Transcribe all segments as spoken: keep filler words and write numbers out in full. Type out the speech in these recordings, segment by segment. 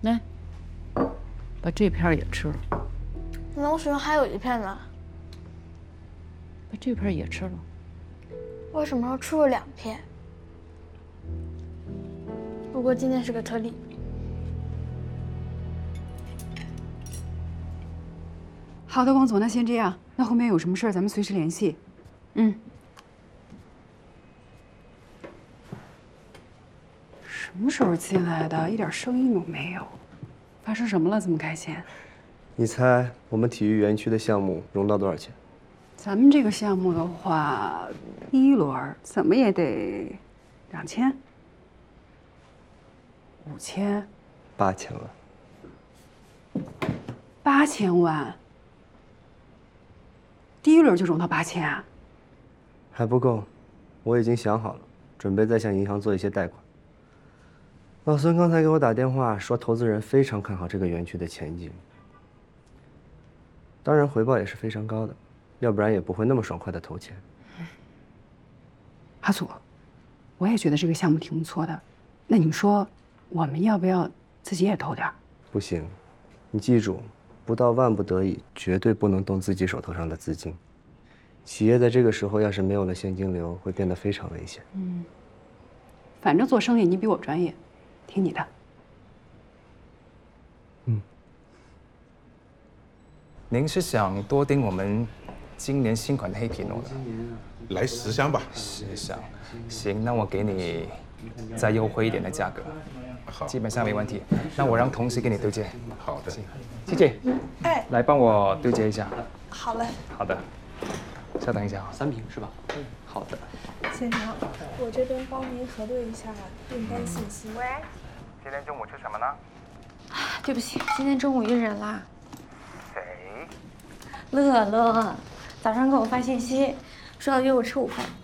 来，把这片也吃了。 那我手上还有一片呢。 把这片也吃了。 为什么要吃了两片？不过今天是个特例。 好的，王总，那先这样。那后面有什么事儿咱们随时联系。嗯。什么时候进来的？一点声音都没有。发生什么了？这么开心？ 你猜我们体育园区的项目融到多少钱？ 咱们这个项目的话，第一轮怎么也得两千、五千、 八千万。 八千万。第一轮就融到八千啊？ 还不够，我已经想好了，准备再向银行做一些贷款。老孙刚才给我打电话说，投资人非常看好这个园区的前景，当然回报也是非常高的，要不然也不会那么爽快的投钱。 阿祖，我也觉得这个项目挺不错的，那你说我们要不要自己也投点？ 不行，你记住，不到万不得已，绝对不能动自己手头上的资金。企业在这个时候要是没有了现金流，会变得非常危险。 嗯，反正做生意你比我专业，听你的。 嗯。 您是想多订我们今年新款的黑皮诺的？ 来十箱吧。 十箱，行，那我给你再优惠一点的价格。 好， 基本上没问题。那我让同事给你对接。 好的。 谢谢。 哎， 来帮我对接一下。 好嘞。 好的。稍等一下啊。 三瓶是吧？嗯，好的。 先生，我这边帮您核对一下订单信息。 喂，今天中午吃什么呢？ 对不起，今天中午约人啦。 谁？ 乐乐，早上给我发信息，说要约我吃午饭。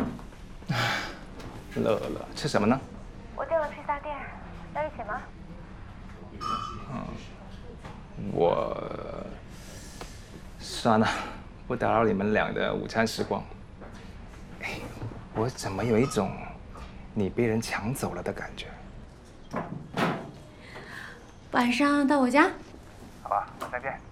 乐乐，吃什么呢？ 我订了披萨店，要一起吗？ 嗯，我算了，不打扰你们俩的午餐时光。哎，我怎么有一种你被人抢走了的感觉？ 晚上到我家。 好吧，再见。